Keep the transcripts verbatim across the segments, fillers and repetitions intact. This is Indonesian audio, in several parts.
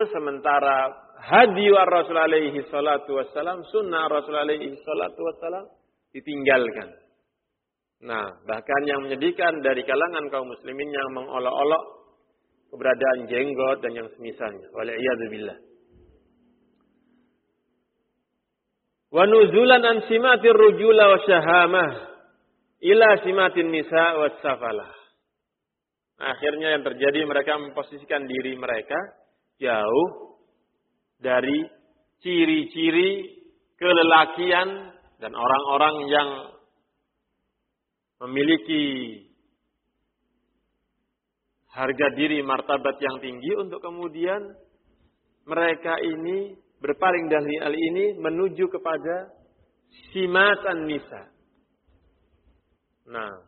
sementara hadi Rasul alaihi salatu wassalam, sunnah Rasul alaihi salatu wassalam ditinggalkan. Nah, bahkan yang menyedihkan dari kalangan kaum muslimin yang mengolok-olok keberadaan jenggot dan yang semisalnya. Wal'iyadzubillah. Wa nuzulan an simatir rujula wa syahamah ila simatin nisa wa safalah. Akhirnya yang terjadi, mereka memposisikan diri mereka jauh dari ciri-ciri kelelakian dan orang-orang yang memiliki harga diri martabat yang tinggi, untuk kemudian mereka ini berpaling dari hal ini menuju kepada simatan nisa. Nah,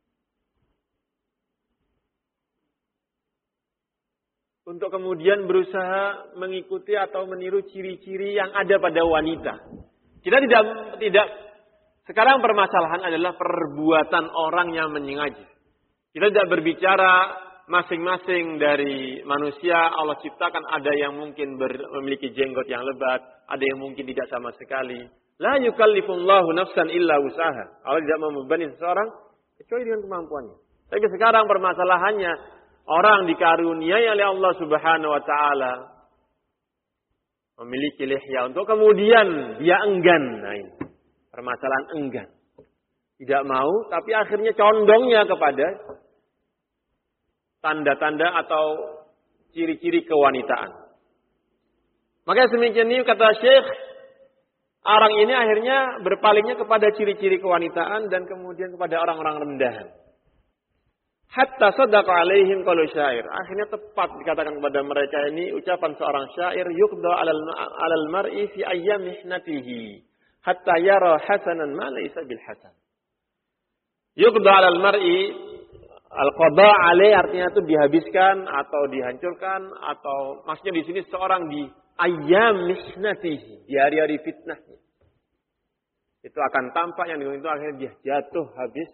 untuk kemudian berusaha mengikuti atau meniru ciri-ciri yang ada pada wanita. Kita tidak tidak sekarang permasalahan adalah perbuatan orang yang menyengaja. Kita tidak berbicara masing-masing dari manusia Allah ciptakan, ada yang mungkin ber, memiliki jenggot yang lebat, ada yang mungkin tidak sama sekali. La yukallifullahu nafsan illa usaha. Allah tidak membebani seseorang kecuali dengan kemampuannya. Tapi sekarang permasalahannya, orang dikaruniai oleh Allah Subhanahu wa taala memiliki lihya, untuk kemudian dia enggan. Nah, ini permasalahan enggan. Tidak mau, tapi akhirnya condongnya kepada tanda-tanda atau ciri-ciri kewanitaan. Makanya demikian ini kata Syekh, orang ini akhirnya berpalingnya kepada ciri-ciri kewanitaan dan kemudian kepada orang-orang rendahan. Hatta sadaqa alaihim qalu syair. Akhirnya tepat dikatakan kepada mereka ini ucapan seorang syair, yuqda 'alal 'alal mar'i fi ayyam mihnatihi hatta yara hasanan ma laysa bil hasan. Yuqda 'alal mar'i, al-qada 'alai artinya itu dihabiskan atau dihancurkan, atau maksudnya di sini seorang di ayyam mihnatihi, di hari-hari fitnahnya. Itu akan tampak yang itu akhirnya dia jatuh habis.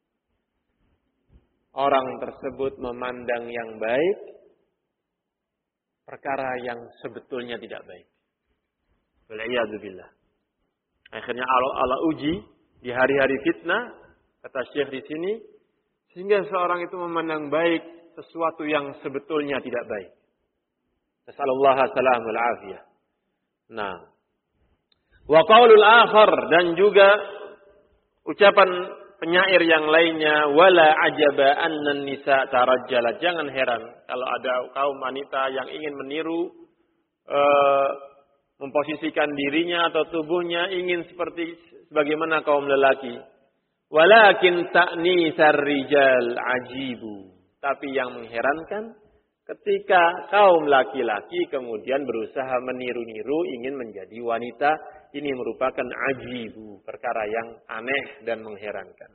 Orang tersebut memandang yang baik perkara yang sebetulnya tidak baik. Wal'iyadzubillah. Akhirnya Allah, Allah uji di hari-hari fitnah, kata Syekh di sini, sehingga seorang itu memandang baik sesuatu yang sebetulnya tidak baik. Nasallallahu salamul afiyah. Nah, wa qaulul akhar, dan juga ucapan penyair yang lainnya, wala ajaba annan nisa tarajjalat. Jangan heran kalau ada kaum wanita yang ingin meniru, e, memposisikan dirinya atau tubuhnya ingin seperti sebagaimana kaum lelaki. Walakin ta'nisar rijal ajibu. Tapi yang mengherankan ketika kaum laki-laki kemudian berusaha meniru-niru ingin menjadi wanita, ini merupakan ajibu, perkara yang aneh dan mengherankan.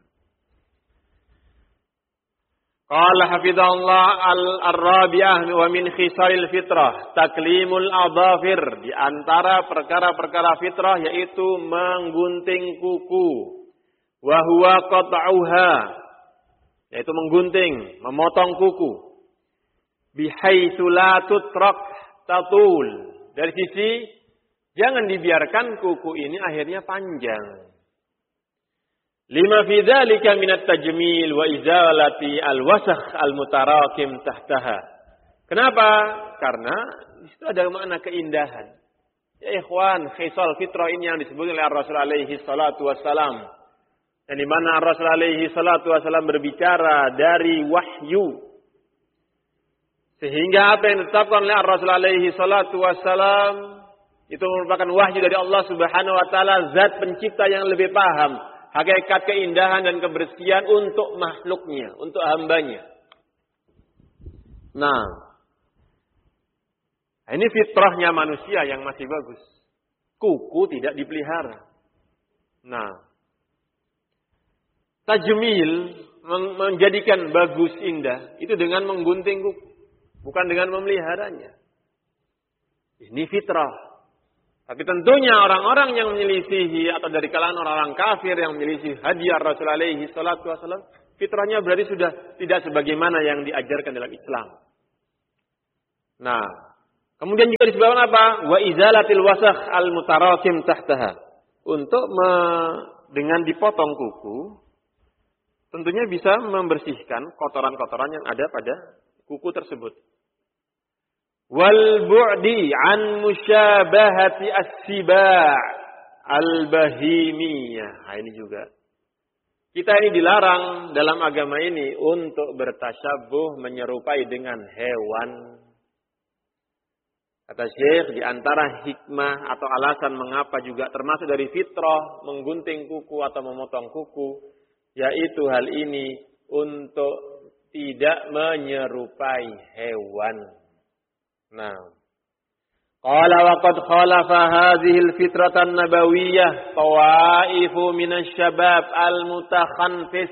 Qala hafizahullah al-rabi'ah wa min khisalil fitrah taklimul adhafir. Di antara perkara-perkara fitrah yaitu menggunting kuku. Wa huwa qat'uha, yaitu menggunting, memotong kuku. Bihaitsu la tutrak tatul. Dari sisi jangan dibiarkan kuku ini akhirnya panjang. Lima fi dzalika minat tajmil wa izalati al-wasakh al-mutarakim tahtaha. Kenapa? Karena di situ ada makna keindahan. Ya ikhwan, khisal fitrah ini yang disebut oleh Rasul alaihi salatu wassalam. Dan di mana Rasul alaihi salatu wassalam berbicara dari wahyu. Sehingga apa yang ditetapkan oleh Rasul alaihi salatu wassalam itu merupakan wahyu dari Allah Subhanahu wa taala, zat pencipta yang lebih paham hakikat keindahan dan kebersihan untuk makhluknya, untuk hambanya. Nah, ini fitrahnya manusia yang masih bagus. Kuku tidak dipelihara. Nah, tajmil, menjadikan bagus indah, itu dengan menggunting kuku, bukan dengan memeliharanya. Ini fitrah. Tapi tentunya orang-orang yang menyelisihi atau dari kalangan orang-orang kafir yang menyelisihi hadiah Rasul alaihi salatu wasallam, fitrahnya berarti sudah tidak sebagaimana yang diajarkan dalam Islam. Nah, Kemudian juga disebabkan apa? Wa izalatil wasakh al-mutarakim tahtaha. Untuk me, dengan dipotong kuku, tentunya bisa membersihkan kotoran-kotoran yang ada pada kuku tersebut. Wal bu'di an musyabahati as-siba' al-bahimiyah. Nah, ini juga. Kita ini dilarang dalam agama ini untuk bertasyabuh menyerupai dengan hewan. Kata Syekh, di antara hikmah atau alasan mengapa juga termasuk dari fitrah menggunting kuku atau memotong kuku, yaitu hal ini untuk tidak menyerupai hewan. Nah, qala wa qad khalafa hadhihi al-fitrata an-nabawiyyah tawaifu minasy syabab al-mutakhanfis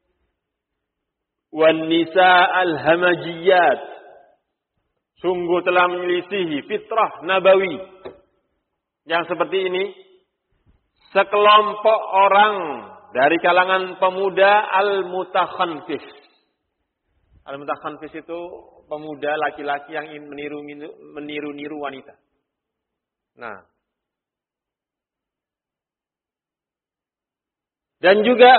wan nisa al-hamajiyat. Sungguh telah menyelisihi fitrah nabawi yang seperti ini sekelompok orang dari kalangan pemuda al-mutakhanfis. Al-mutakhanfis itu pemuda laki-laki yang ingin meniru-niru wanita. Nah. Dan juga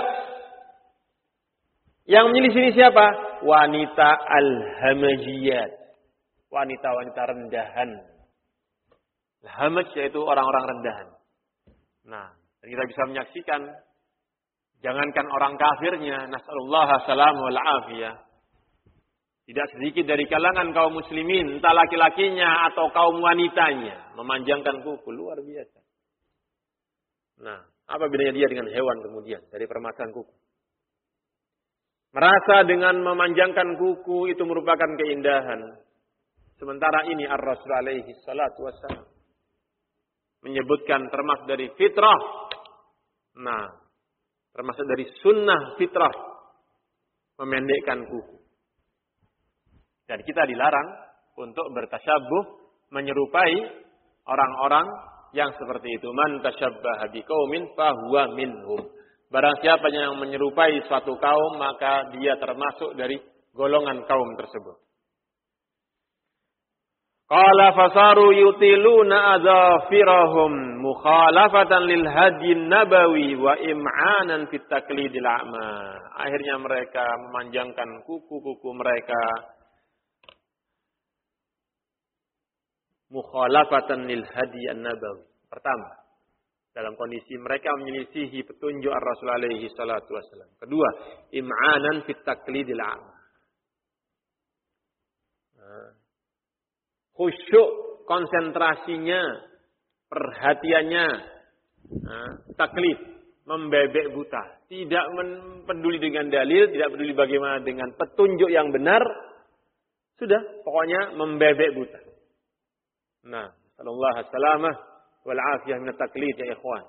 yang menyelisih siapa? Wanita al-hamajiyat. Wanita-wanita rendahan. Hamaj yaitu orang-orang rendahan. Nah, kita bisa menyaksikan jangankan orang kafirnya, nas'alullah salamu wal afiyah. Tidak sedikit dari kalangan kaum muslimin, entah laki-lakinya atau kaum wanitanya, memanjangkan kuku luar biasa. Nah, apa bedanya dia dengan hewan kemudian dari permasalahan kuku? Merasa dengan memanjangkan kuku itu merupakan keindahan. Sementara ini Ar-Rasul alaihi salatu wassalam menyebutkan termasuk dari fitrah. Nah, termasuk dari sunnah fitrah memendekkan kuku. Dan kita dilarang untuk bertasyabuh menyerupai orang-orang yang seperti itu. Man tasyabbaha biqaumin fahuwa minhum. Barang siapa yang menyerupai suatu kaum, maka dia termasuk dari golongan kaum tersebut. Qala fasaru yutiluna adzafirahum mukhalafatan lil hadyi nabawi wa im'anan fit taqlidil a'ma. Akhirnya mereka memanjangkan kuku-kuku mereka mukhalafatan lil hadyi nabawi. Pertama, dalam kondisi mereka menyelisihi petunjuk Ar-Rasul alaihi salatu wasallam. Kedua, im'anan fit taqlidil a'ma. Khusyuk konsentrasinya, perhatiannya, nah, taklid, membebek buta, tidak peduli dengan dalil, tidak peduli bagaimana dengan petunjuk yang benar, sudah pokoknya membebek buta. Nah, sallallahu alaihi wasallam wal afiyah min taklid ya ikhwan.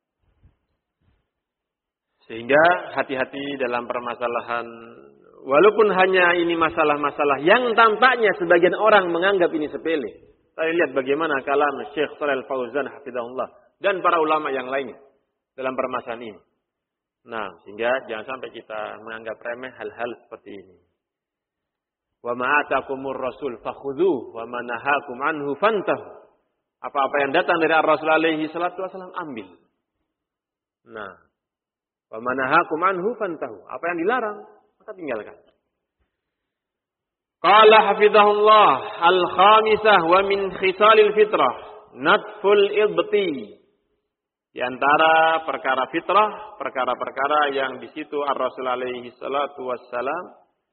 Sehingga hati-hati dalam permasalahan. Walaupun hanya ini masalah-masalah yang tampaknya sebagian orang menganggap ini sepele. Saya lihat bagaimana kalam Syekh Shalal Fauzan hafizahullah dan para ulama yang lainnya dalam permasalahan ini. Nah, sehingga jangan sampai kita menganggap remeh hal-hal seperti ini. Wa ma atakumur rasul fakhudhuhu wa ma nahakum anhu fantahu. Apa-apa yang datang dari Ar-Rasul alaihi salatu wasallam ambil. Nah, wa ma nahakum anhu fantahu. Apa yang dilarang maka tinggalkan. Qala hafizahullah al-khamisah wa min khisalil fitrah natful ibti. Di antara perkara fitrah, perkara-perkara yang di situ Ar-Rasul alaihi salatu wassalam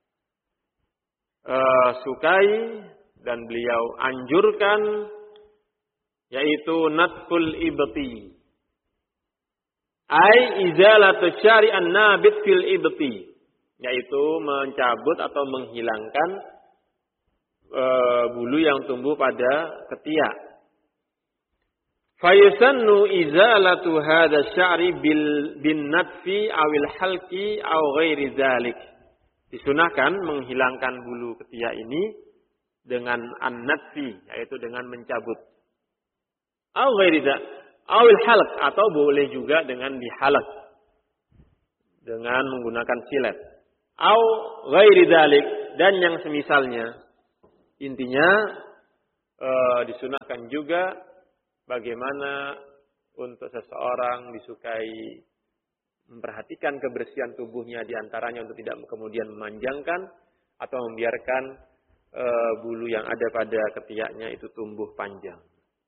uh, sukai dan beliau anjurkan, yaitu natful ibti. Ai izalatu syari'an nabit fil ibti. Yaitu mencabut atau menghilangkan e, bulu yang tumbuh pada ketiak. Fayusannu izalatu hadha sya'ri bil bin natfi awil halqi aw ghairi dzalik. Disunahkan menghilangkan bulu ketiak ini dengan an-natfi, yaitu dengan mencabut. Aw ghairi dzalik, awil halq, atau boleh juga dengan dihalaq dengan menggunakan silet. Au ghairi dzalik, dan yang semisalnya. Intinya uh, disunahkan juga bagaimana untuk seseorang disukai memperhatikan kebersihan tubuhnya, diantaranya untuk tidak kemudian memanjangkan atau membiarkan uh, bulu yang ada pada ketiaknya itu tumbuh panjang.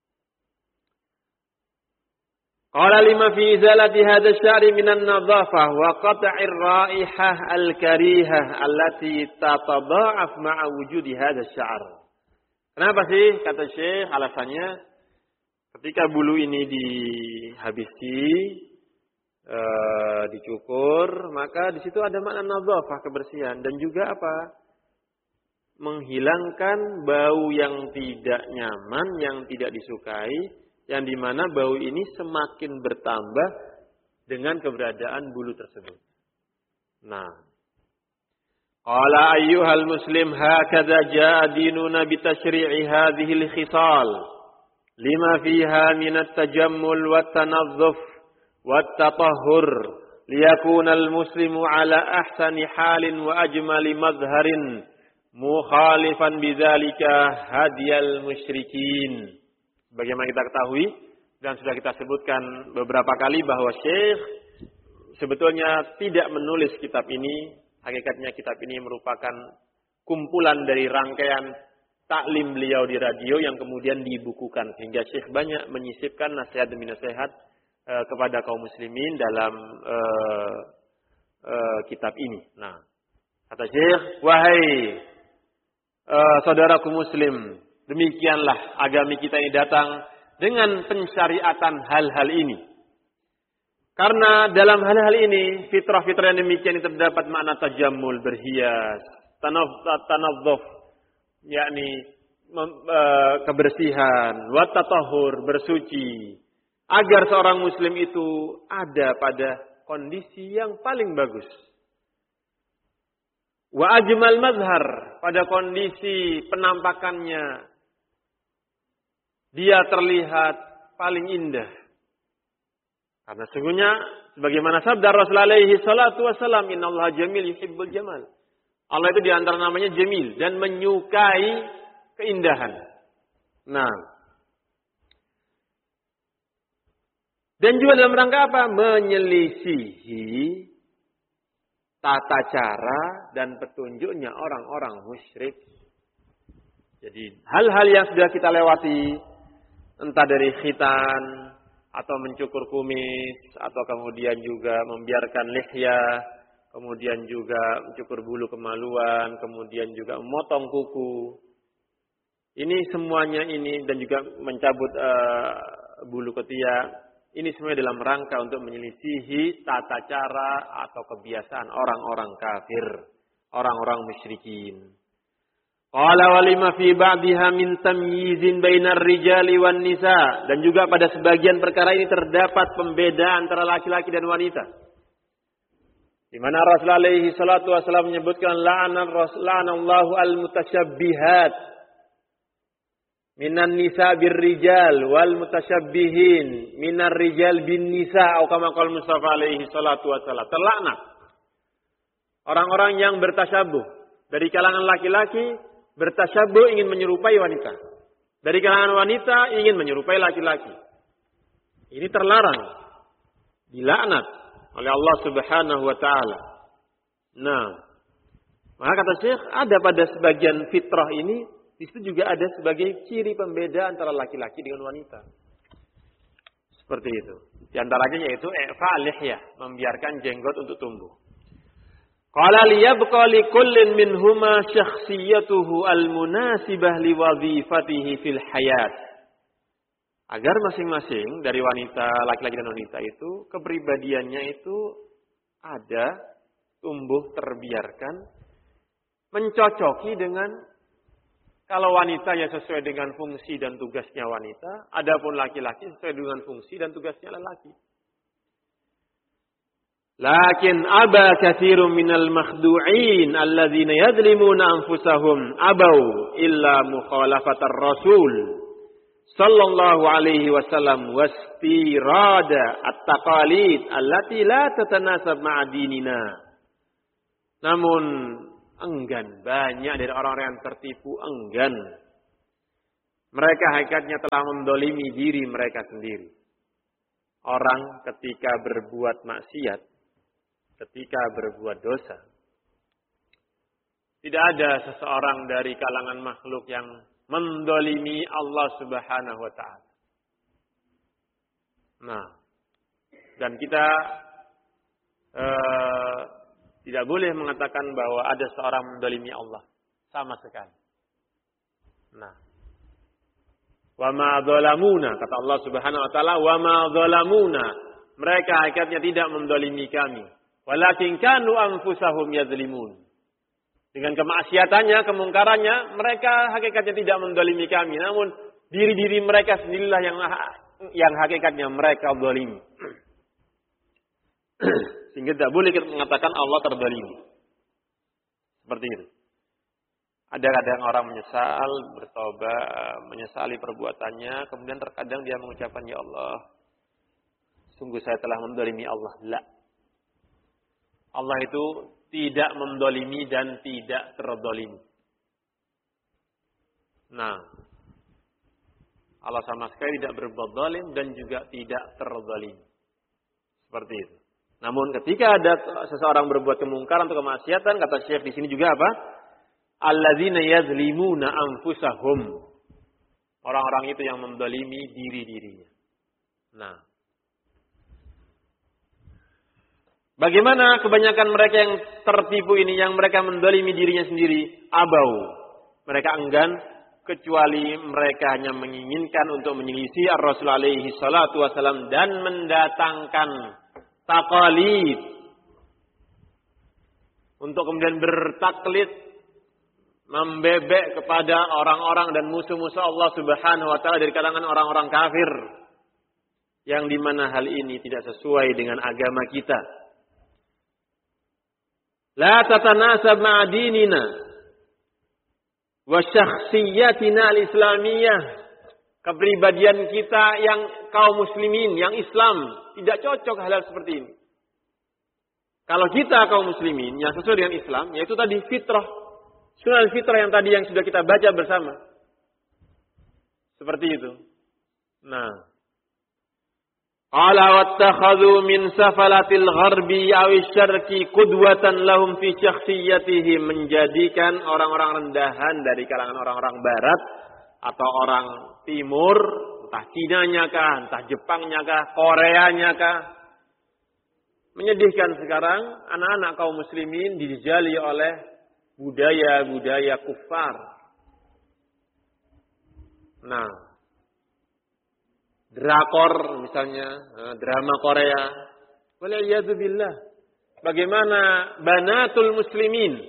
Qala lima fi izalati hadha asy-sya'ri minan nadhafah wa qat'ir raihah al-karihah allati tatadha'af ma'a wujudi hadha asy-sya'r. Kenapa sih kata Syekh alasannya ketika bulu ini dihabisi e, dicukur maka di situ ada makna nadhafah kebersihan dan juga apa? Menghilangkan bau yang tidak nyaman, yang tidak disukai, yang dimana bau ini semakin bertambah dengan keberadaan bulu tersebut. Nah, qala ayyuhal muslim hakadha jaa dinuna bi tashri'i hadhihi al-khisal lima fiha min at-tajammul wat-tanazzuf wat-tatahhur liyakuna al-muslimu ala ahsani halin wa ajmali madhharin mukhalifan bidzalika hadiyal musyrikin. Bagaimana kita ketahui dan sudah kita sebutkan beberapa kali bahwa Syekh sebetulnya tidak menulis kitab ini. Hakikatnya kitab ini merupakan kumpulan dari rangkaian taklim beliau di radio yang kemudian dibukukan. Sehingga Syekh banyak menyisipkan nasihat demi nasihat e, kepada kaum muslimin dalam e, e, kitab ini. Nah, kata Syekh, wahai e, saudaraku muslim, demikianlah agama kita ini datang dengan pensyariatan hal-hal ini. Karena dalam hal-hal ini, fitrah-fitrah yang demikian ini terdapat makna tajammul, berhias, tanadhuf, yakni kebersihan, wa tatahhur, bersuci. Agar seorang muslim itu ada pada kondisi yang paling bagus. Wa ajmal mazhar, pada kondisi penampakannya dia terlihat paling indah. Karena sungguhnya sebagaimana sabda Rasulullah alaihi salatu wasallam, innallaha jamil yuhibbul jamal. Allah itu di antara namanya jamil dan menyukai keindahan. Nah. Dan juga dalam rangka apa? Menyelisihi tata cara dan petunjuknya orang-orang musyrik. Jadi hal-hal yang sudah kita lewati, entah dari khitan, atau mencukur kumis, atau kemudian juga membiarkan lihya, kemudian juga mencukur bulu kemaluan, kemudian juga memotong kuku. Ini semuanya ini, dan juga mencabut uh, bulu ketiak. Ini semuanya dalam rangka untuk menyelisihi tata cara atau kebiasaan orang-orang kafir, orang-orang musyrikin. Qala walima fi ba'diha min tamyizin bainar rijali wan nisa, dan juga pada sebagian perkara ini terdapat pembedaan antara laki-laki dan wanita. Di mana Rasulullah alaihi salatu wasallam menyebutkan la'anan la'anallahu al-mutasyabbihat minan nisa birrijal wal mutasyabbihin minar rijal bin nisa atau kama qala Mustafa alaihi salatu wasallam. Terlaknat orang-orang yang bertasyabuh dari kalangan laki-laki, bertasyabuh ingin menyerupai wanita. Dari kalangan wanita ingin menyerupai laki-laki. Ini terlarang. Dilaknat oleh Allah Subhanahu wa taala. Nah, maka kata Syekh, ada pada sebagian fitrah ini, di situ juga ada sebagai ciri pembeda antara laki-laki dengan wanita. Seperti itu. Di antaranya yaitu i'fa' lihya, membiarkan jenggot untuk tumbuh. Qala liyabqa likullin minhuma syakhsiyatuhu almunasibah liwadhifatihi fil hayat. Agar masing-masing dari wanita, laki-laki dan wanita itu, kepribadiannya itu ada, tumbuh, terbiarkan, mencocoki dengan, kalau wanita ya sesuai dengan fungsi dan tugasnya wanita, adapun laki-laki sesuai dengan fungsi dan tugasnya lelaki. Lakin aba katsirun minal makhdu'in alladzina yadlimuna anfusahum abau illa mukhalafatar rasul sallallahu alaihi wasallam wastirada at-taqalid allati la tatanasab ma'a dinina. Namun enggan, banyak dari orang-orang yang tertipu enggan Mereka hakikatnya telah mendolimi diri mereka sendiri. Orang ketika berbuat maksiat, ketika berbuat dosa, tidak ada seseorang dari kalangan makhluk yang mendolimi Allah Subhanahu wa Ta'ala. Nah, dan kita eh, tidak boleh mengatakan bahwa ada seorang mendolimi Allah sama sekali. Nah, wa ma zalamuna, kata Allah Subhanahu wa Ta'ala, wa ma zalamuna, mereka hakikatnya tidak mendolimi kami, walakin kanu anfusahum yadzlimun. Dengan kemaksiatannya, kemungkarannya, mereka hakikatnya tidak mendolimi kami, namun diri-diri mereka sendirilah yang yang hakikatnya mereka zalimi. Sehingga tidak boleh kita mengatakan Allah terzalimi. Seperti itu. Ada kadang orang menyesal, bertobat, menyesali perbuatannya, kemudian terkadang dia mengucapkan, ya Allah, sungguh saya telah mendolimi Allah. La. Allah itu tidak mendolimi dan tidak terdolimi. Nah, Allah sama sekali tidak berbuat zalim dan juga tidak terdolimi. Seperti itu. Namun ketika ada seseorang berbuat kemungkaran atau kemaksiatan, kata Syekh di sini juga apa? Alladzina yazlimuna anfusahum. Orang-orang itu yang mendolimi diri-dirinya. Nah, bagaimana kebanyakan mereka yang tertipu ini, yang mereka mendolimi dirinya sendiri? Abau. Mereka enggan, kecuali mereka hanya menginginkan untuk menyelisih Ar-Rasul alaihi salatu wasalam dan mendatangkan taqalid. Untuk kemudian bertaklid, membebek kepada orang-orang dan musuh-musuh Allah Subhanahu wa Ta'ala dari kalangan orang-orang kafir. Yang dimana hal ini tidak sesuai dengan agama kita. La tatanasab ma'adinina wa syakhsiyatina al-islamiyah. Kepribadian kita yang kaum muslimin, yang Islam, tidak cocok hal-hal seperti ini. Kalau kita kaum muslimin yang sesuai dengan Islam, yaitu tadi fitrah, sunnah fitrah yang tadi yang sudah kita baca bersama. Seperti itu. Nah, qala wattakhadhu min safalatil gharbi aw syarqi qudwatan lahum fi syakhsiyatihim, menjadikan orang-orang rendahan dari kalangan orang-orang barat atau orang timur, entah Cinanya kah, entah Jepangnya kah, Koreanya kah. Menyedihkan sekarang anak-anak kaum muslimin dijajali oleh budaya-budaya kufar. Nah, drakor misalnya, drama Korea. Waliyadzubillah. Bagaimana banatul muslimin?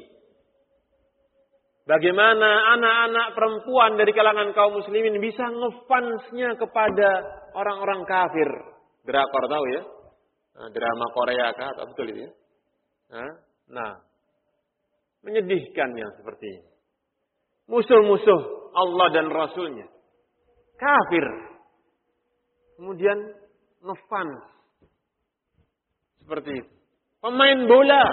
Bagaimana anak-anak perempuan dari kalangan kaum muslimin bisa ngefansnya kepada orang-orang kafir? Drakor tahu ya? Nah, drama Korea kah? Atau betul itu ya? Nah, menyedihkan yang seperti ini. Musuh-musuh Allah dan Rasulnya. Kafir. Kemudian ngefans. Seperti itu. Pemain bola.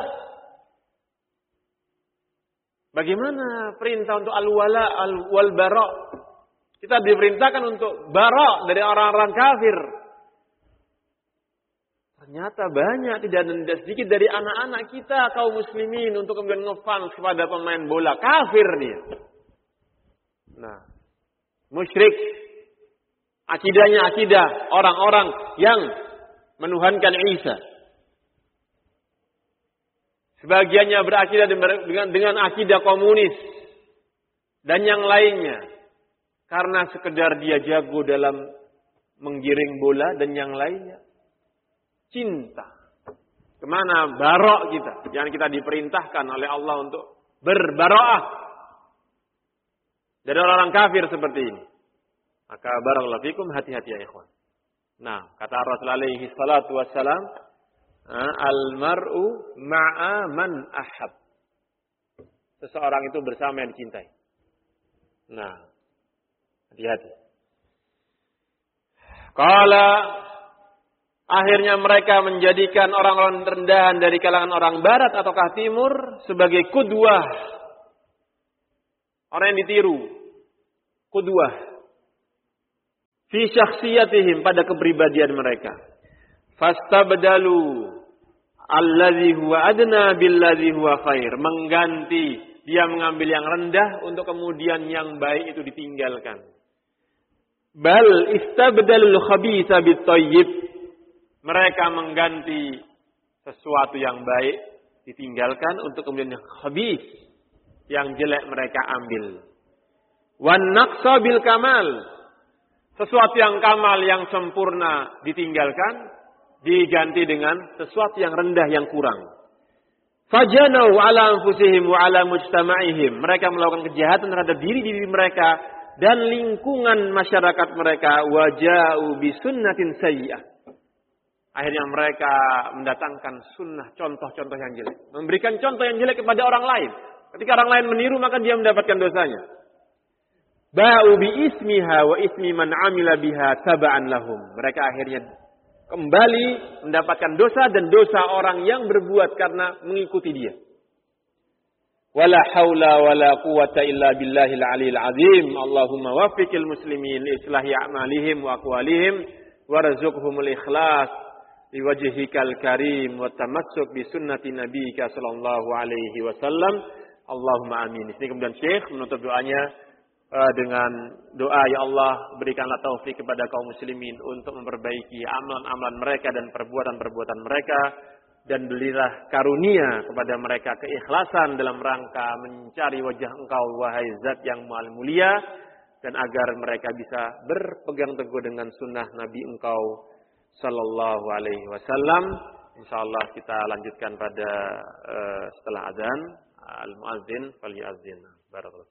Bagaimana perintah untuk al-wala al-wal-bara? Kita diperintahkan untuk bara dari orang-orang kafir. Ternyata banyak, tidak ada sedikit dari anak-anak kita kaum muslimin untuk kemudian ngefans kepada pemain bola. Kafir dia. Nah, musyrik. Akidahnya akidah orang-orang yang menuhankan Isa. Sebagiannya berakidah dengan, dengan akidah komunis. Dan yang lainnya. Karena sekedar dia jago dalam menggiring bola dan yang lainnya. Cinta. Kemana barok kita. Yang kita diperintahkan oleh Allah untuk berbaroah. Dari orang-orang kafir seperti ini. Maka barakallahu fikum, hati-hati ya ikhwan. Nah, kata Rasul alaihi salatu wassalam, al-mar'u ma'a man ahab. Seseorang itu bersama yang dicintai. Nah, hati-hati. Qala, akhirnya mereka menjadikan orang-orang rendahan dari kalangan orang barat ataukah timur sebagai kudwah. Orang yang ditiru. Kudwah. fi syakhsiyatihim, pada kepribadian mereka. Fastabdalu alladzi huwa adna billadzi huwa khair, mengganti, dia mengambil yang rendah untuk kemudian yang baik itu ditinggalkan. Bal istabdalul khabitha bit-thayyib, mereka mengganti sesuatu yang baik ditinggalkan untuk kemudian yang khabith, yang jelek mereka ambil. Wan naqsa bil kamal, sesuatu yang kamal, yang sempurna ditinggalkan, diganti dengan sesuatu yang rendah, yang kurang. Fajanau ala anfusihim wa ala mujtama'ihim, mereka melakukan kejahatan terhadap diri-diri mereka dan lingkungan masyarakat mereka. Waja'u bi sunnatin sayyi'ah, akhirnya mereka mendatangkan sunnah, contoh-contoh yang jelek, memberikan contoh yang jelek kepada orang lain. Ketika orang lain meniru, maka dia mendapatkan dosanya. Ba'u bi ismiha wa ismi man amila biha taba'an lahum, mereka akhirnya kembali mendapatkan dosa dan dosa orang yang berbuat karena mengikuti dia. Wala haula wala quwata illa billahil aliyil azim. Allahumma waffiqil muslimin li islahi a'malihim wa aqwalihim warzuqhumul ikhlas liwajhikal karim wa tamassuk bi sunnati nabiyyika sallallahu alaihi wasallam. Allahumma amin. Ini kemudian Syekh menutup doanya dengan doa, ya Allah, berikanlah taufik kepada kaum muslimin untuk memperbaiki amalan-amalan mereka dan perbuatan-perbuatan mereka, dan berilah karunia kepada mereka keikhlasan dalam rangka mencari wajah Engkau, wahai Zat yang mulia, dan agar mereka bisa berpegang teguh dengan sunnah Nabi Engkau sallallahu alaihi wasallam. Insyaallah kita lanjutkan pada uh, setelah azan. Al-muazzin falyu'azzin. Barakallahu.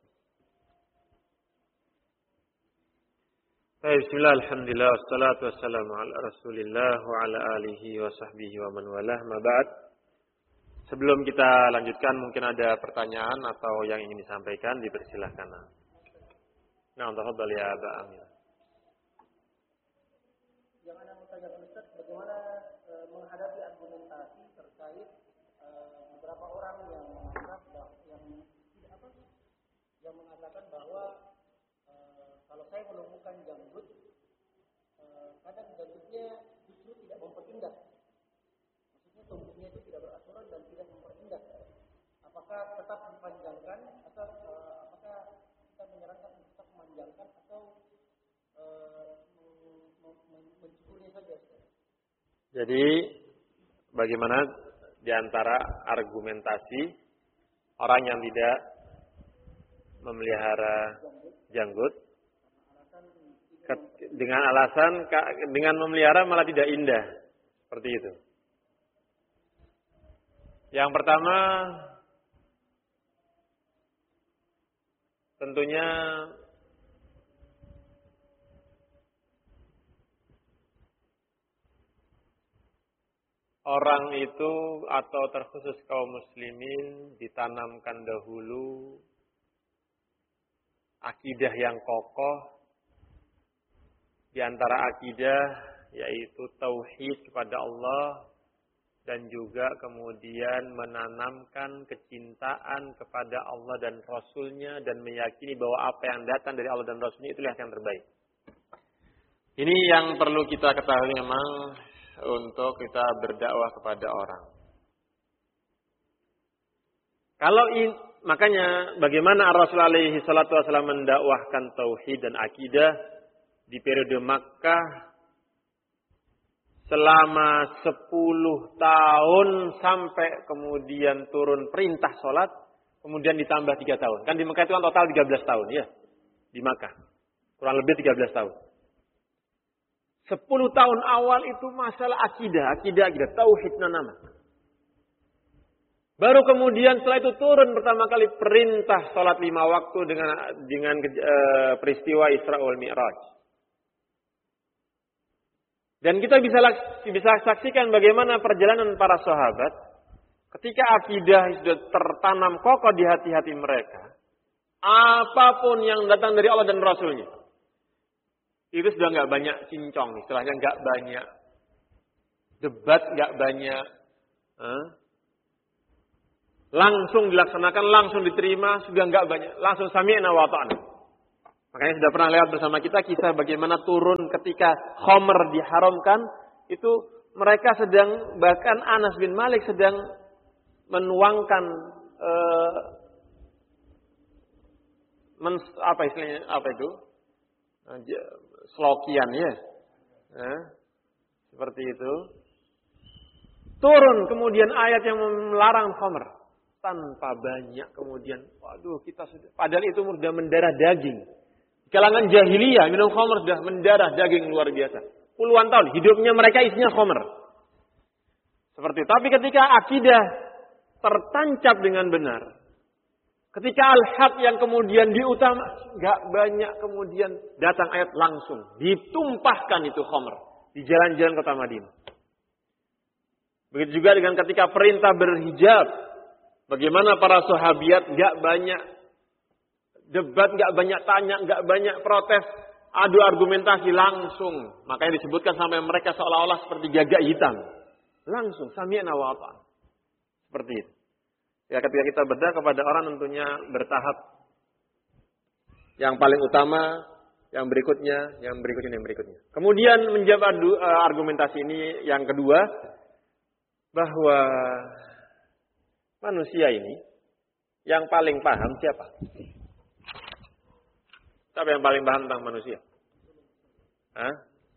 Bismillah, alhamdulillah, wassalatu wassalamu ala rasulillah wa ala alihi wa sahbihi wa man walah, ma ba'd. Sebelum kita lanjutkan, mungkin ada pertanyaan atau yang ingin disampaikan, dipersilahkan. Nah, tafadhal ya Aba Amir. Yang Anda mau tanyakan Ustaz, bagaimana e, menghadapi argumentasi terkait e, beberapa orang yang menganggap yang tidak apa yang mengatakan bahwa kalau saya menemukan janggut, eh, kadang janggutnya justru tidak memperindah. Maksudnya tumbuhnya itu tidak beraturan dan tidak memperindah. Apakah tetap dipanjangkan atau eh, apakah kita menyarankan untuk tetap memanjangkan atau eh, mencukurnya saja? Jadi bagaimana di antara argumentasi orang yang tidak memelihara janggut dengan alasan dengan memelihara malah tidak indah, seperti itu. Yang pertama, tentunya orang itu atau terkhusus kaum muslimin ditanamkan dahulu akidah yang kokoh. Di antara akidah yaitu tauhid kepada Allah, dan juga kemudian menanamkan kecintaan kepada Allah dan Rasulnya, dan meyakini bahwa apa yang datang dari Allah dan Rasulnya itulah yang terbaik. Ini yang perlu kita ketahui memang untuk kita berdakwah kepada orang. Kalau in, makanya bagaimana Rasulullah alaihi salatu wasallam mendakwahkan tauhid dan akidah di periode Makkah selama sepuluh tahun sampai kemudian turun perintah sholat, kemudian ditambah tiga tahun. Kan di Makkah itu kan total tiga belas tahun ya. Di Makkah. Kurang lebih tiga belas tahun. sepuluh tahun awal itu masalah akidah, akidah, akidah, tauhid nama. Baru kemudian setelah itu turun pertama kali perintah sholat lima waktu dengan dengan uh, peristiwa Isra wal Mi'raj. Dan kita bisa bisa saksikan bagaimana perjalanan para sahabat ketika akidah sudah tertanam kokoh di hati-hati mereka. Apapun yang datang dari Allah dan Rasulnya, itu sudah nggak banyak cincong, istilahnya nggak banyak debat, nggak banyak eh, langsung dilaksanakan, langsung diterima, sudah nggak banyak, langsung sami'na wa ta'na. Makanya sudah pernah lewat bersama kita kisah bagaimana turun ketika khamr diharamkan. Itu mereka sedang, bahkan Anas bin Malik sedang menuangkan eh, men, apa istilahnya, apa itu? Slokian ya. Eh, seperti itu. Turun kemudian ayat yang melarang khamr. Tanpa banyak kemudian, waduh kita sudah, padahal itu sudah mendarah daging. Di kalangan jahiliyah minum khamr sudah mendarah daging luar biasa. Puluhan tahun hidupnya mereka isinya khamr. Seperti itu. Tapi ketika akidah tertancap dengan benar, ketika al-haq yang kemudian diutama, nggak banyak kemudian datang ayat langsung ditumpahkan itu khamr di jalan-jalan kota Madinah. Begitu juga dengan ketika perintah berhijab, bagaimana para sahabiat nggak banyak debat, nggak banyak tanya, nggak banyak protes, adu argumentasi langsung. Makanya disebutkan sampai mereka seolah-olah seperti gagak hitam. Langsung sami'na wa ata'na. Seperti itu. Ya, ketika kita bedah kepada orang tentunya bertahap. Yang paling utama, yang berikutnya, yang berikutnya, yang berikutnya. Kemudian menjawab argumentasi ini yang kedua, bahwa manusia ini yang paling paham siapa? Siapa yang paling paham tentang manusia? Hah?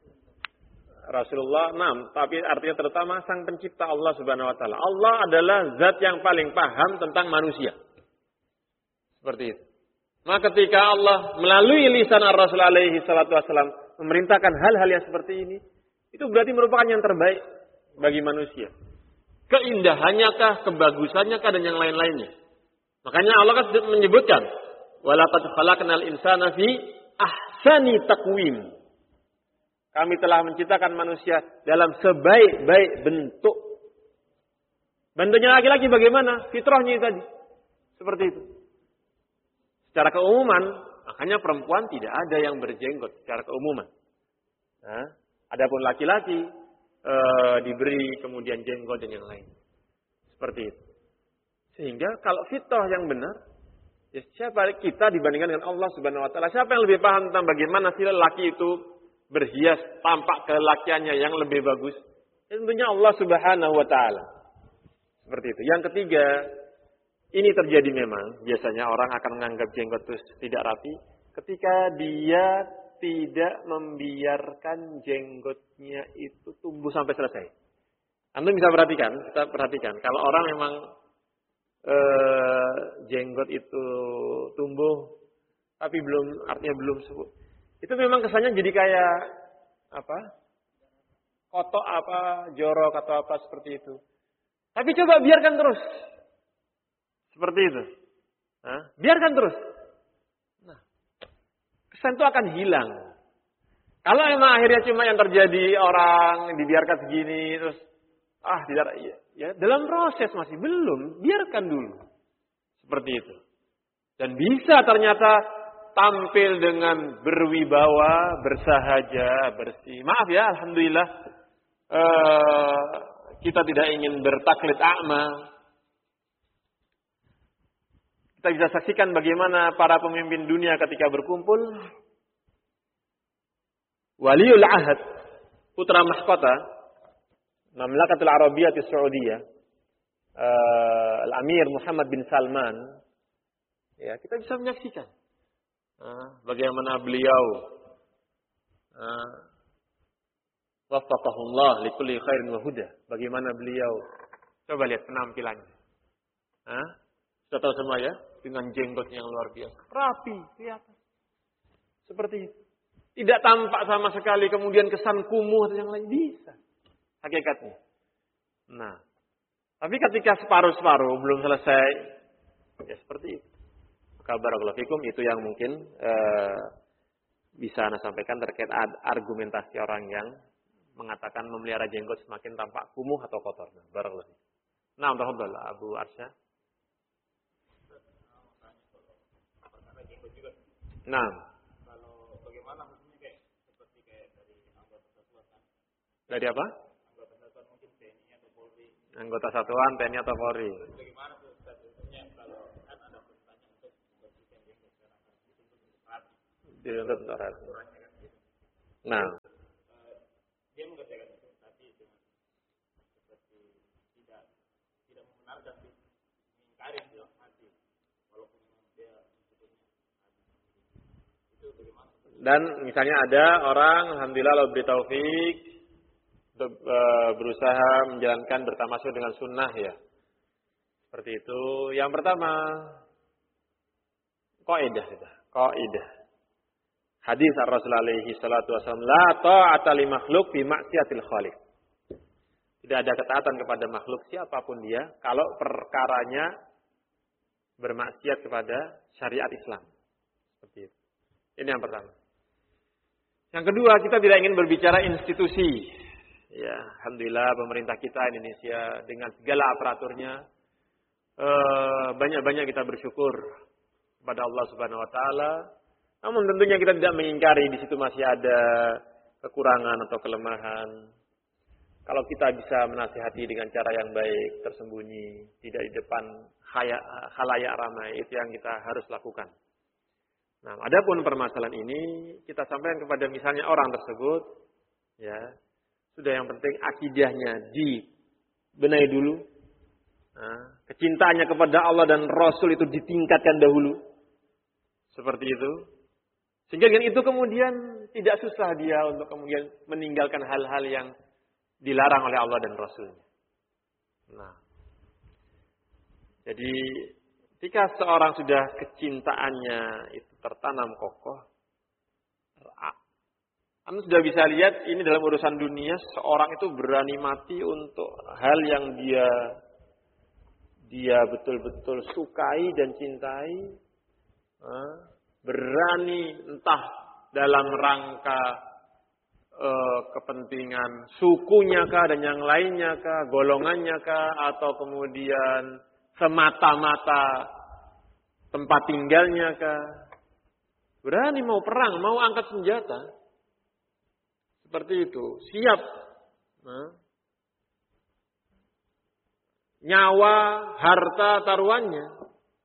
Rasulullah, enam, tapi artinya terutama sang pencipta Allah Subhanahu wa taala. Allah adalah zat yang paling paham tentang manusia. Seperti itu. Maka ketika Allah melalui lisan Rasul alaihi salatu wasallam memerintahkan hal-hal yang seperti ini, itu berarti merupakan yang terbaik bagi manusia. Keindahannya kah, kebagusannya kah, dan yang lain-lainnya. Makanya Allah kan menyebutkan, walaqad khalaqnal insana fi ahsani taqwim. Kami telah menciptakan manusia dalam sebaik-baik bentuk. Bentuknya laki-laki bagaimana? Fitrahnya tadi. Seperti itu. Secara keumuman, makanya perempuan tidak ada yang berjenggot secara keumuman. Nah, adapun laki-laki e, diberi kemudian jenggot dan yang lain. Seperti itu. Sehingga kalau fitrah yang benar, ya siapa kita dibandingkan dengan Allah Subhanahu wa taala? Siapa yang lebih paham tentang bagaimana si lelaki itu berhias tampak kelakiannya yang lebih bagus? Ya, tentunya Allah Subhanahu wa taala. Seperti itu. Yang ketiga, ini terjadi memang biasanya orang akan menganggap jenggot itu tidak rapi ketika dia tidak membiarkan jenggotnya itu tumbuh sampai selesai. Anda bisa perhatikan, kita perhatikan kalau orang memang eh, jenggot itu tumbuh tapi belum, artinya belum sebut. Itu memang kesannya jadi kayak apa? Kotok apa, jorok atau apa seperti itu. Tapi coba biarkan terus. Seperti itu. Nah, biarkan terus. Nah, kesan itu akan hilang. Kalau emang akhirnya cuma yang terjadi orang dibiarkan segini terus ah tidak ya, ya dalam proses masih belum, biarkan dulu. Seperti itu. Dan bisa ternyata tampil dengan berwibawa, bersahaja, bersih. Maaf ya, alhamdulillah uh, kita tidak ingin bertaklid a'ma. Kita bisa saksikan bagaimana para pemimpin dunia ketika berkumpul. Waliul Ahad, putra mahkota Mamlakatul Arabiyyah Saudiyah, uh, Al-Amir Muhammad bin Salman. Ya, kita bisa menyaksikan uh, bagaimana beliau uh, waffaqahullah likulli khairin wa huda. Bagaimana beliau, coba lihat penampilannya. Uh, Sudah tahu semua ya, dengan jenggot yang luar biasa, rapi, kelihatan. Seperti itu. Tidak tampak sama sekali kemudian kesan kumuh atau yang lain, bisa. Hakikatnya. Nah, tapi ketika separuh-separuh belum selesai, ya seperti itu. Maka barakallahu fikum, itu yang mungkin eh, bisa Anda sampaikan terkait argumentasi orang yang mengatakan memelihara jenggot semakin tampak kumuh atau kotor. Nah, barakallahu fikum. Nah, alhamdulillah Abu Arsya. Nah, kalau bagaimana hukumnya kayak seperti kayak dari anggota satuan kan? Dari apa? Anggota satuan mungkin T N I atau Polri. Anggota satuan T N I atau Polri. Terus bagaimana tuh Ustaz hukumnya kalau kan ada pertanyaan untuk membersihkan jenggot sekarang kan itu untuk rapi. Dituntut untuk ragu. Nah, dia mengerjakan itu, tapi dengan seperti tidak tidak membenarkan, mengingkari dalam hati, walaupun dia sebetulnya itu bagaimana? Dan misalnya ada orang, alhamdulillah Allah beri taufik untuk uh, berusaha menjalankan bertamasuk dengan sunnah ya. Seperti itu. Yang pertama, kaidah kita, kaidah. Hadis Rasul alaihi salatu wasallam, la ta'ata li makhluk fi maksiatil khaliq. Tidak ada ketaatan kepada makhluk siapapun dia kalau perkaranya bermaksiat kepada syariat Islam. Seperti itu. Ini yang pertama. Yang kedua, kita tidak ingin berbicara institusi. Ya, alhamdulillah pemerintah kita Indonesia dengan segala aparaturnya eh, banyak-banyak kita bersyukur kepada Allah Subhanahu wa taala. Namun tentunya kita tidak mengingkari di situ masih ada kekurangan atau kelemahan. Kalau kita bisa menasihati dengan cara yang baik, tersembunyi, tidak di depan khalayak ramai, itu yang kita harus lakukan. Nah, adapun permasalahan ini kita sampaikan kepada misalnya orang tersebut, ya sudah yang penting akidahnya dibenahi dulu, nah, kecintaannya kepada Allah dan Rasul itu ditingkatkan dahulu, seperti itu. Sehingga dengan itu kemudian tidak susah dia untuk kemudian meninggalkan hal-hal yang dilarang oleh Allah dan Rasulnya. Nah, jadi ketika seorang sudah kecintaannya itu tertanam kokoh, Anda sudah bisa lihat ini dalam urusan dunia, seorang itu berani mati untuk hal yang dia dia betul-betul sukai dan cintai, berani entah dalam rangka eh, kepentingan sukunya kah dan yang lainnya kah, golongannya kah, atau kemudian semata-mata tempat tinggalnya kah, berani mau perang, mau angkat senjata, seperti itu, siap nah, nyawa, harta, taruhannya.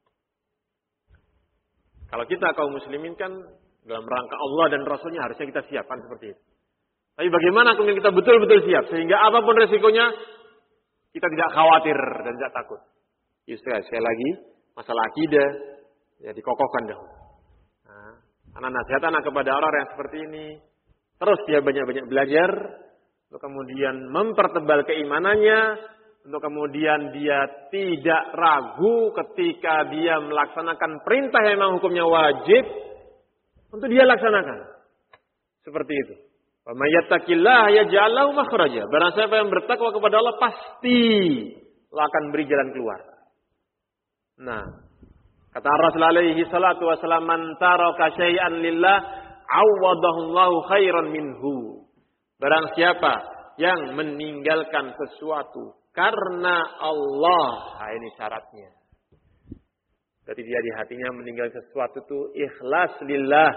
Kalau kita kaum muslimin kan dalam rangka Allah dan Rasulnya harusnya kita siapkan seperti itu. Tapi bagaimana kemudian kita betul-betul siap sehingga apapun resikonya kita tidak khawatir dan tidak takut. Istilah sekali lagi masalah akidah ya dikokohkan dahulu. Nah, anak nasihat anak kepada orang yang seperti ini, terus dia banyak-banyak belajar untuk kemudian mempertebal keimanannya, untuk kemudian dia tidak ragu ketika dia melaksanakan perintah yang memang hukumnya wajib untuk dia laksanakan. Seperti itu. Wa may yattaqillah yaj'al lahu makhraja. Barang siapa yang bertakwa kepada Allah pasti Allah akan beri jalan keluar. Nah, kata Rasul alaihi salatu wasallam, man taraka syai'an lillah awadahu Allahu khairan minhu. Barang siapa yang meninggalkan sesuatu karena Allah, nah ini syaratnya. Berarti dia di hatinya meninggalkan sesuatu itu ikhlas lillah.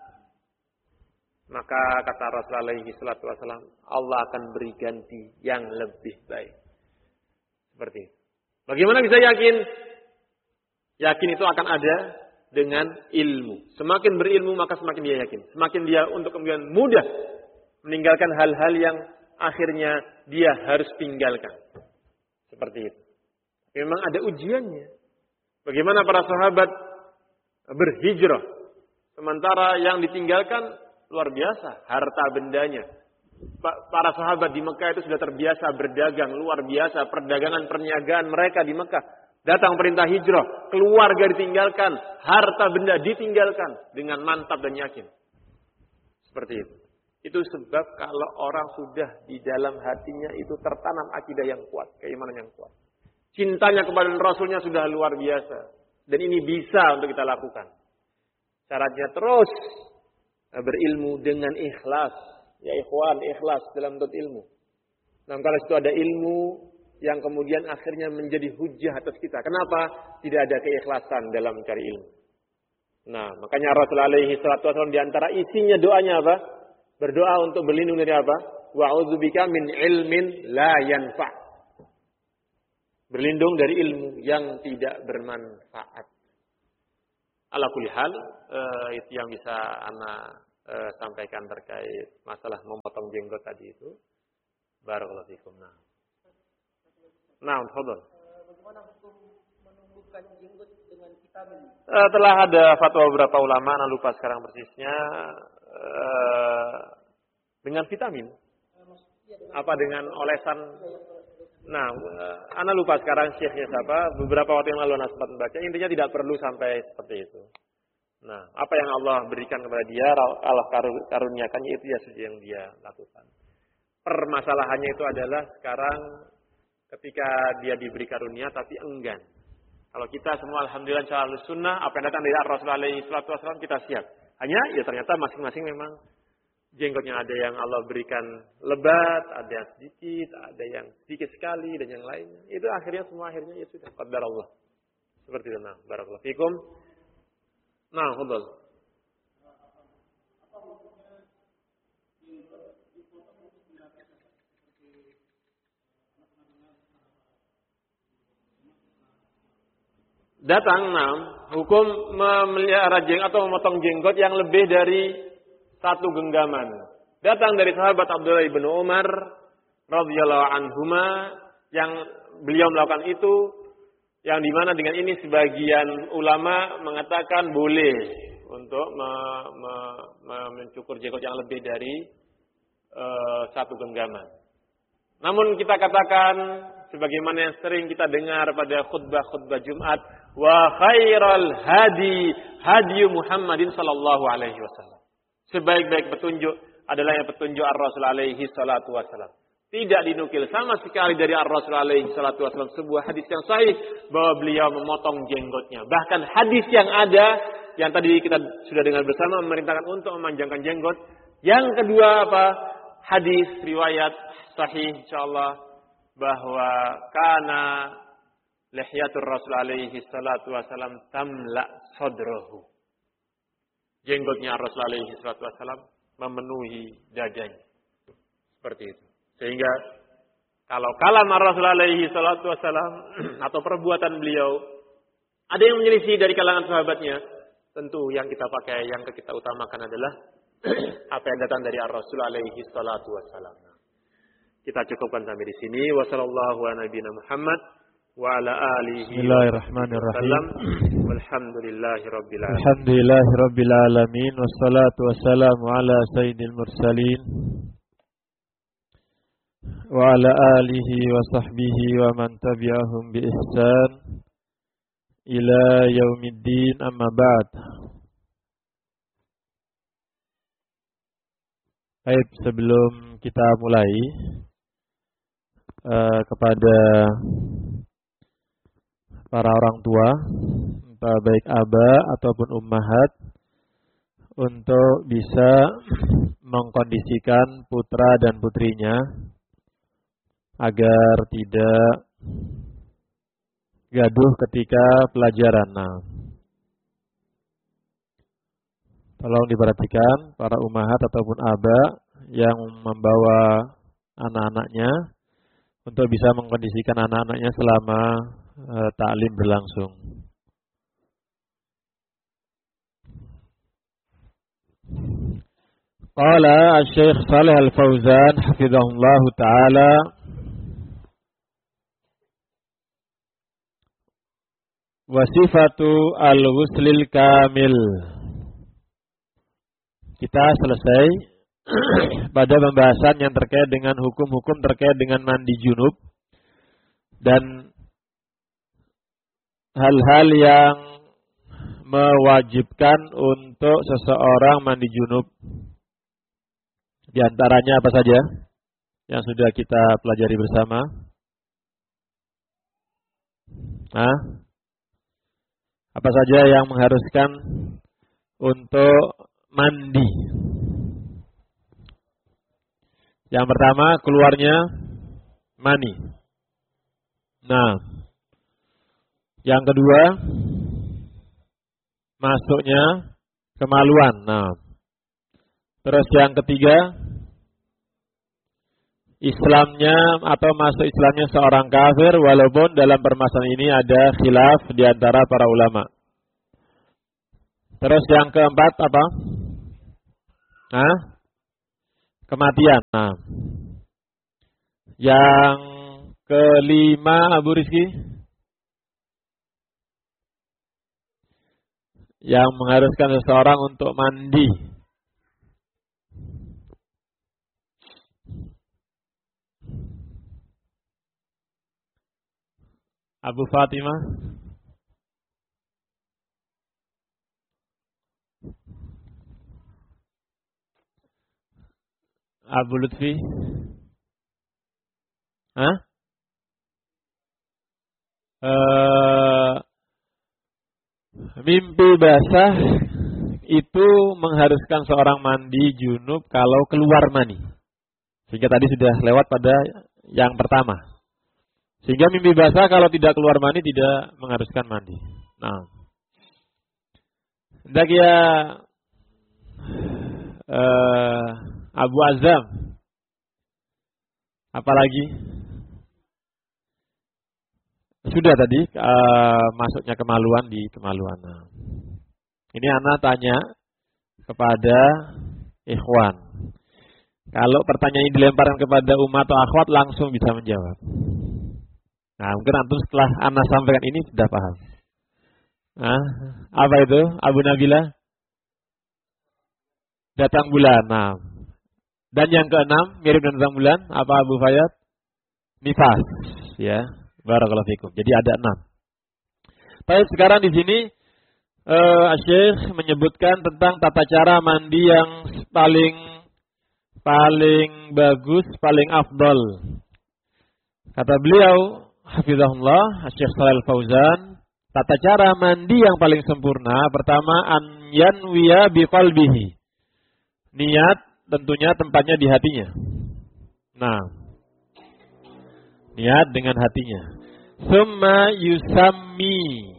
Maka kata Rasulullah alaihi salatu wasallam, Allah akan beri ganti yang lebih baik. Seperti itu. Bagaimana bisa yakin? Yakin itu akan ada dengan ilmu. Semakin berilmu maka semakin dia yakin. Semakin dia untuk kemudian mudah meninggalkan hal-hal yang akhirnya dia harus tinggalkan. Seperti itu. Memang ada ujiannya. Bagaimana para sahabat berhijrah. Sementara yang ditinggalkan luar biasa. Harta bendanya. Para sahabat di Mekah itu sudah terbiasa berdagang. Luar biasa. Perdagangan perniagaan mereka di Mekah. Datang perintah hijrah. Keluarga ditinggalkan. Harta benda ditinggalkan. Dengan mantap dan yakin. Seperti itu. Itu sebab kalau orang sudah di dalam hatinya itu tertanam akidah yang kuat, keimanan yang kuat. Cintanya kepada Rasulnya sudah luar biasa. Dan ini bisa untuk kita lakukan. Syaratnya terus berilmu dengan ikhlas. Ya ikhwan, ikhlas dalam menuntut ilmu. Nah kalau itu ada ilmu yang kemudian akhirnya menjadi hujah atas kita. Kenapa? Tidak ada keikhlasan dalam mencari ilmu. Nah makanya Rasulullah alaihi salatu wasallam di antara isinya doanya apa? Berdoa untuk berlindung dari apa? Wa'udzubika min ilmin la yanfa'. Berlindung dari ilmu yang tidak bermanfaat. ala kulli hal uh, itu yang bisa ana uh, sampaikan terkait masalah memotong jenggot tadi itu. Barakallahu fikum. Nah. Nah, tafadhol. Bagaimana hukum menumbuhkan jenggot dengan vitamin? Uh, telah ada fatwa beberapa ulama, ana lupa sekarang persisnya, uh, dengan vitamin. Apa dengan olesan? Nah, uh, ana lupa sekarang syekhnya siapa. Beberapa waktu yang lalu ana sempat membaca. Intinya tidak perlu sampai seperti itu. Nah, apa yang Allah berikan kepada dia, Allah karuniakannya itu ya saja yang dia lakukan. Permasalahannya itu adalah sekarang ketika dia diberi karunia tapi enggan. Kalau kita semua alhamdulillah insyaallah sunnah, apa yang datang dari Rasulullah alaihi salatu wasallam kita siap. Hanya ya ternyata masing-masing memang jenggotnya ada yang Allah berikan lebat, ada yang sedikit, ada yang sedikit sekali dan yang lainnya. Itu akhirnya semua akhirnya ya sudah qadar Allah. Seperti itu. Nah, barakallahu fikum. Nah, fadhal. Datang enam hukum memelihara jenggot atau memotong jenggot yang lebih dari satu genggaman. Datang dari sahabat Abdullah bin Umar radhiyallahu anhuma yang beliau melakukan itu, yang dimana dengan ini sebagian ulama mengatakan boleh untuk me, me, me, mencukur jenggot yang lebih dari uh, satu genggaman. Namun kita katakan sebagaimana yang sering kita dengar pada khutbah-khutbah Jumat, wa khairal hadi hadi Muhammadin sallallahu alaihi wasallam. Sebaik-baik petunjuk adalah yang petunjuk Ar-Rasul alaihi salatu wasallam. Tidak dinukil sama sekali dari Ar-Rasul alaihi salatu wasallam sebuah hadis yang sahih bahwa beliau memotong jenggotnya. Bahkan hadis yang ada yang tadi kita sudah dengar bersama memerintahkan untuk memanjangkan jenggot. Yang kedua apa? Hadis riwayat sahih insyaallah bahwa kana lihyatur Rasul alaihi salatu wasallam tamla sadrahu. Jenggotnya Rasul alaihi salatu wasallam memenuhi dadanya. Seperti itu. Sehingga kalau kalam Rasul alaihi salatu wasallam atau perbuatan beliau ada yang menyelisih dari kalangan sahabatnya, tentu yang kita pakai, yang kita utamakan adalah apa yang datang dari Rasul alaihi salatu wasallam. Kita cukupkan sampai di sini. Wassallallahu ala nabiyina Muhammad wa ala alihi Bismillahirrahmanirrahim. Walhamdulillahi rabbil alamin. Alhamdulillahi rabbil alamin wassalatu wassalamu ala sayyidil mursalin wa ala alihi wa sahbihi wa man tabi'ahum bi ihsan ila yaumiddin, amma ba'd. Baik, sebelum kita mulai uh, kepada para orang tua, entah baik aba ataupun ummahat, untuk bisa mengkondisikan putra dan putrinya agar tidak gaduh ketika pelajaran. Nah, tolong diperhatikan para ummahat ataupun aba yang membawa anak-anaknya untuk bisa mengkondisikan anak-anaknya selama uh, ta'lim berlangsung. Qala Syekh Shalih Al-Fauzan hafizahullahu taala, wa sifatu al-ghuslil kamil. Kita selesai pada pembahasan yang terkait dengan hukum-hukum terkait dengan mandi junub dan hal-hal yang mewajibkan untuk seseorang mandi junub. Di antaranya apa saja yang sudah kita pelajari bersama? Hah? Apa saja yang mengharuskan untuk mandi? Yang pertama, keluarnya mani. Nah, yang kedua, masuknya kemaluan. Nah, terus yang ketiga, Islamnya atau masuk Islamnya seorang kafir, walaupun dalam permasalahan ini ada khilaf di antara para ulama. Terus yang keempat apa? Nah, kematian. Nah, yang kelima Abu Rizky, yang mengharuskan seseorang untuk mandi. Abu Fatimah. Abu Lutfi. Hah? Uh, mimpi basah itu mengharuskan seorang mandi junub kalau keluar mani. Sehingga tadi sudah lewat pada yang pertama. Sehingga mimpi basah kalau tidak keluar mani tidak mengharuskan mandi. Nah, hendak ya uh, Abu Azam. Apalagi? Sudah tadi uh, masuknya kemaluan di kemaluan. Nah, ini anak tanya kepada ikhwan. Kalau pertanyaan ini dilemparkan kepada umat atau akhwat langsung bisa menjawab. Nah, mungkin antum setelah anak sampaikan ini sudah paham. Nah, apa itu? Abu Nabila? Datang bulan. Nah, dan yang keenam mirip dengan datang bulan apa Abu Fayyad? Nifas, ya. Barakallahu fikum. Jadi ada enam. Baik, sekarang di sini uh, Syekh menyebutkan tentang tata cara mandi yang paling paling bagus, paling afdal. Kata beliau, hafizahullah, Syekh Shalal Fauzan, tata cara mandi yang paling sempurna pertama an yanwiya biqalbihi. Niat tentunya tempatnya di hatinya. Nah, niat dengan hatinya. Summa yusammi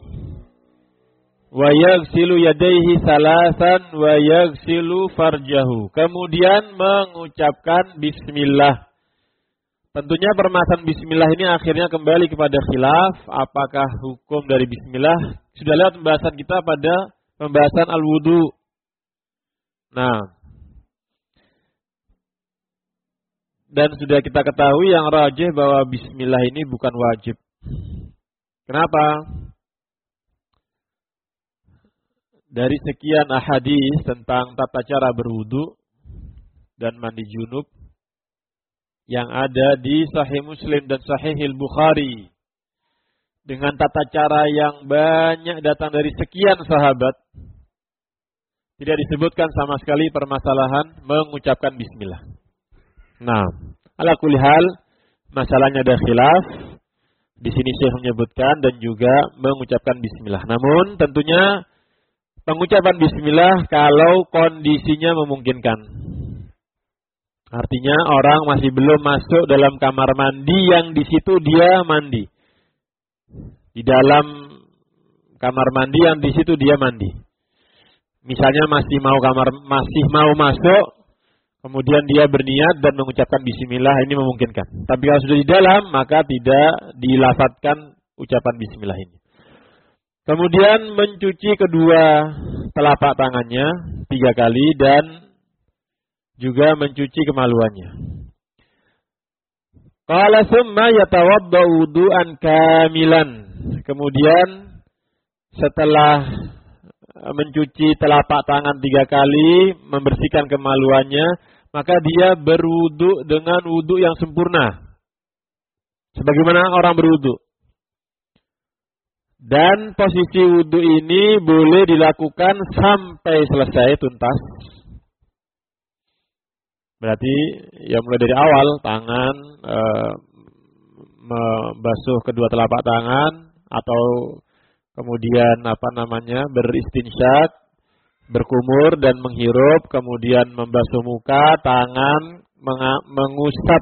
wa yaghsilu yadayhi salasan wa yaghsilu farjahu. Kemudian mengucapkan bismillah. Tentunya permasalahan bismillah ini akhirnya kembali kepada khilaf. Apakah hukum dari bismillah? Sudah lewat pembahasan kita pada pembahasan al-wudu. Nah, dan sudah kita ketahui yang rajih bahwa bismillah ini bukan wajib. Kenapa? Dari sekian ahadits tentang tata cara berwudu dan mandi junub yang ada di Sahih Muslim dan Sahih Bukhari dengan tata cara yang banyak datang dari sekian sahabat, tidak disebutkan sama sekali permasalahan mengucapkan bismillah. Nah, ala kulli hal, masalahnya ada khilaf. Di sini Syekh menyebutkan dan juga mengucapkan bismillah. Namun tentunya pengucapan bismillah kalau kondisinya memungkinkan. Artinya orang masih belum masuk dalam kamar mandi yang di situ dia mandi. Di dalam kamar mandi yang di situ dia mandi. Misalnya masih mau kamar masih mau masuk, kemudian dia berniat dan mengucapkan bismillah, ini memungkinkan. Tapi kalau sudah di dalam, maka tidak dilafadzkan ucapan bismillah ini. Kemudian mencuci kedua telapak tangannya tiga kali dan juga mencuci kemaluannya. Qala summa yatawaddau wudu'an kamilan. Kemudian setelah mencuci telapak tangan tiga kali, membersihkan kemaluannya, maka dia berwudu dengan wudu yang sempurna. Sebagaimana orang berwudu. Dan posisi wudu ini boleh dilakukan sampai selesai tuntas. Berarti ya mulai dari awal tangan e, membasuh kedua telapak tangan atau kemudian apa namanya beristinsyak, berkumur dan menghirup, kemudian membasuh muka, tangan, mengusap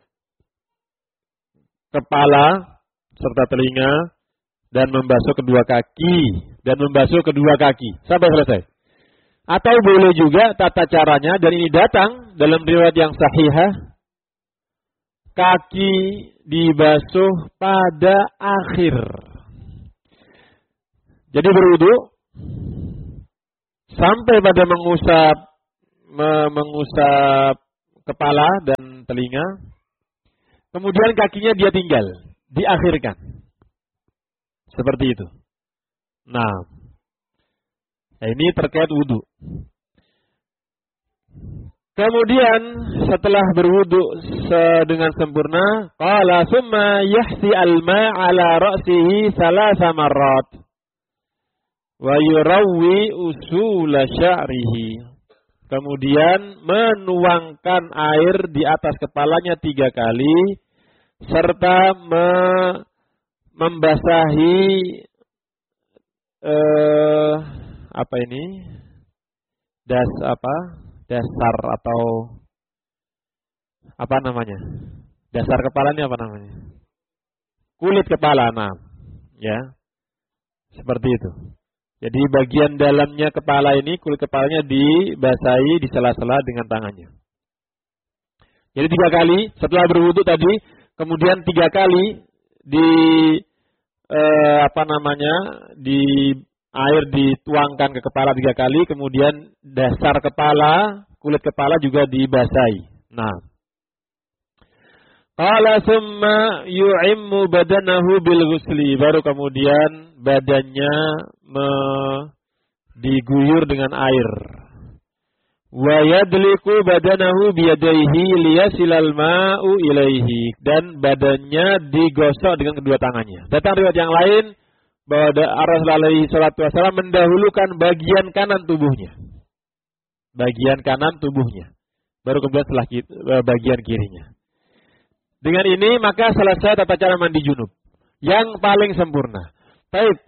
kepala serta telinga dan membasuh kedua kaki dan membasuh kedua kaki sampai selesai. Atau boleh juga tata caranya, dan ini datang dalam riwayat yang sahihah, kaki dibasuh pada akhir. Jadi berwudu, sampai pada mengusap me- mengusap kepala dan telinga. Kemudian kakinya dia tinggal, diakhirkan. Seperti itu. Nah, nah ini terkait wudu. Kemudian setelah berwudu dengan sempurna, qala summa yahsi al-ma' ala ra'sihi thalatha marrat wa yurawwi usul sya'rihi. Kemudian menuangkan air di atas kepalanya tiga kali serta me, membasahi eh, apa ini? Das apa? Dasar atau apa namanya? Dasar kepalanya apa namanya? Kulit kepala, nah, ya, seperti itu. Jadi bagian dalamnya kepala ini, kulit kepalanya dibasahi, disela-sela dengan tangannya. Jadi tiga kali setelah berwudu tadi, kemudian tiga kali di eh, apa namanya? Di air dituangkan ke kepala tiga kali, kemudian dasar kepala, kulit kepala juga dibasahi. Nah, qala summa yu'immu badanahu bil ghusli, baru kemudian badannya me, diguyur dengan air. Wa yadliku badanahu biyadaihi liyasilal ma'u ilaihi, dan badannya digosok dengan kedua tangannya. Datang riwayat yang lain bahwa Rasulullah alaihi salatu wasallam mendahulukan bagian kanan tubuhnya. Bagian kanan tubuhnya. Baru kemudian setelah bagian kirinya. Dengan ini maka selesai tata cara mandi junub. Yang paling sempurna. Baik.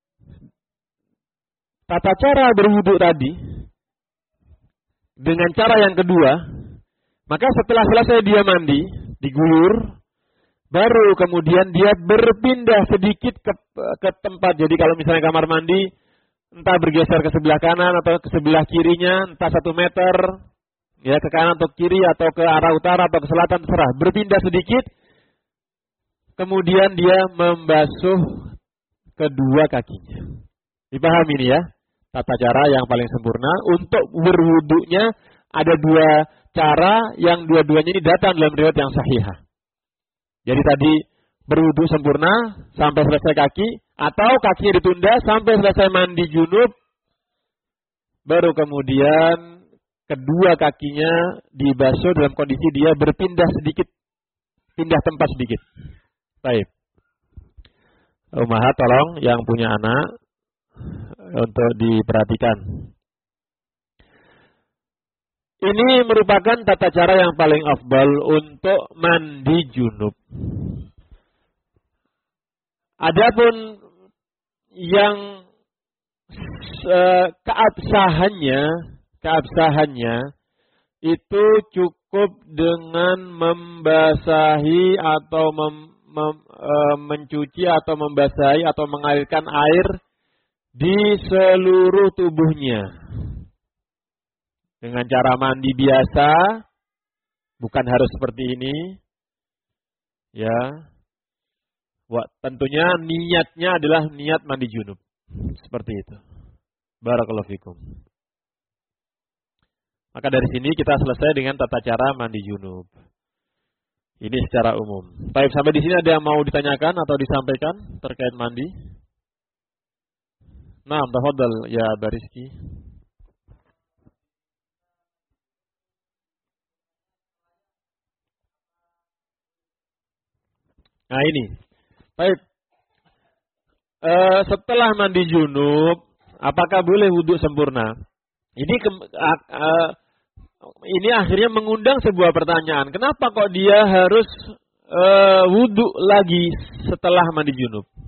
Tata cara berwudu tadi. Dengan cara yang kedua. Maka setelah selesai dia mandi. Diguyur. Baru kemudian dia berpindah sedikit ke, ke tempat. Jadi kalau misalnya kamar mandi, entah bergeser ke sebelah kanan atau ke sebelah kirinya, entah satu meter, ya ke kanan atau kiri atau ke arah utara atau ke selatan, terserah. Berpindah sedikit, kemudian dia membasuh kedua kakinya. Dipahami ini ya, tata cara yang paling sempurna. Untuk berwudunya ada dua cara yang dua-duanya ini datang dalam riwayat yang sahihah. Jadi tadi berwudu sempurna sampai selesai kaki, atau kakinya ditunda sampai selesai mandi junub, baru kemudian kedua kakinya dibasuh dalam kondisi dia berpindah sedikit, pindah tempat sedikit. Baik. Umahat tolong yang punya anak untuk diperhatikan. Ini merupakan tata cara yang paling afdal untuk mandi junub. Adapun yang uh, keabsahannya, keabsahannya itu cukup dengan membasahi atau mem, mem, uh, mencuci atau membasahi atau mengalirkan air di seluruh tubuhnya. Dengan cara mandi biasa, bukan harus seperti ini. Ya. Wah, tentunya niatnya adalah niat mandi junub. Seperti itu. Barakallahu fikum. Maka dari sini kita selesai dengan tata cara mandi junub. Ini secara umum. Baik, sampai di sini ada yang mau ditanyakan atau disampaikan terkait mandi? Nah, tafadhal ya Bariski. Nah ini, baik. E, setelah mandi junub, apakah boleh wudhu sempurna? Ini ke, a, a, ini akhirnya mengundang sebuah pertanyaan. Kenapa kok dia harus e, wudhu lagi setelah mandi junub?